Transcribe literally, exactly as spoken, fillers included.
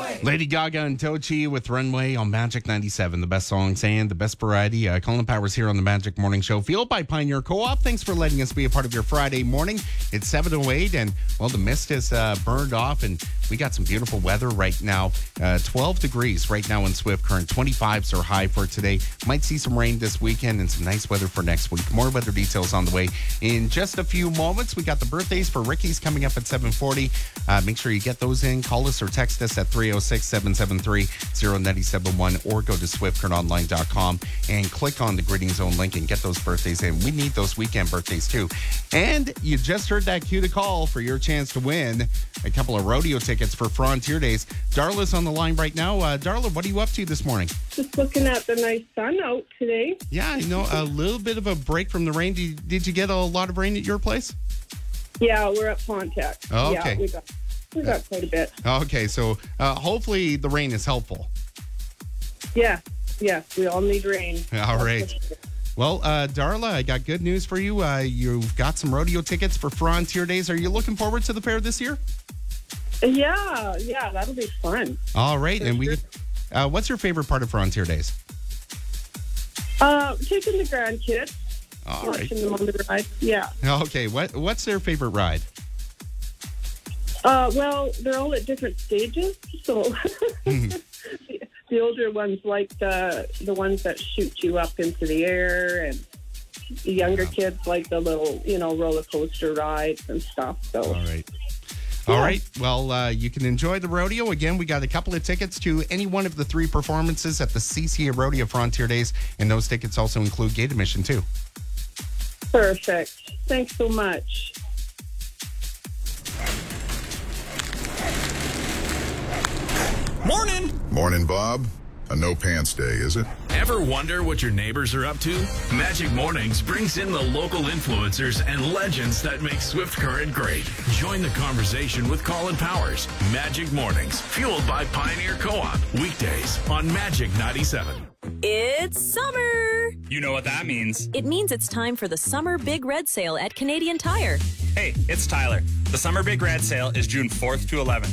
Lady Gaga and Tochi with Runway on Magic ninety-seven. The best songs and the best variety. Uh, Colin Powers here on the Magic Morning Show. Fueled by Pioneer Co-op. Thanks for letting us be a part of your Friday morning. It's seven oh eight and, well, the mist has uh, burned off and we got some beautiful weather right now. Uh, twelve degrees right now in Swift Current. twenty-fives are high for today. Might see some rain this weekend and some nice weather for next week. More weather details on the way in just a few moments. We got the birthdays for Ricky's coming up at seven forty. Uh, make sure you get those in. Call us or text us at three oh six, seven seven three, oh nine seven one or go to swift current online dot com and click on the Greeting Zone link and get those birthdays in. We need those weekend birthdays too. And you just heard that cue to call for your chance to win a couple of rodeo tickets for Frontier Days. Darla's on the line right now. Uh, Darla, what are you up to this morning? Just looking at the nice sun out today. Yeah, I know, a little bit of a break from the rain. Did you, did you get a lot of rain at your place? Yeah, we're at Pontiac. Oh, okay. Yeah, we got, we got quite a bit. Okay, so uh, hopefully the rain is helpful. Yeah, yeah, we all need rain. All right. Well, uh, Darla, I got good news for you. Uh, you've got some rodeo tickets for Frontier Days. Are you looking forward to the fair this year? Yeah, yeah, that'll be fun. All right, For and we. sure. Uh, what's your favorite part of Frontier Days? Uh, taking the grandkids, All right. watching them on the ride. Yeah. Okay, what what's their favorite ride? Uh, well, they're all at different stages, so the, the older ones like the the ones that shoot you up into the air, and the younger Wow. kids like the little, you know, roller coaster rides and stuff. So. All right. Yeah. All right. Well, uh, you can enjoy the rodeo. Again, we got a couple of tickets to any one of the three performances at the C C A Rodeo Frontier Days, and those tickets also include gate admission, too. Perfect. Thanks so much. Morning! Morning, Bob. A no pants day, is it? Ever wonder what your neighbors are up to? Magic Mornings brings in the local influencers and legends that make Swift Current great. Join the conversation with Colin Powers. Magic Mornings, fueled by Pioneer Co-op. Weekdays on Magic ninety-seven. It's summer! You know what that means. It means it's time for the Summer Big Red Sale at Canadian Tire. Hey, it's Tyler. The Summer Big Red Sale is June fourth to eleventh.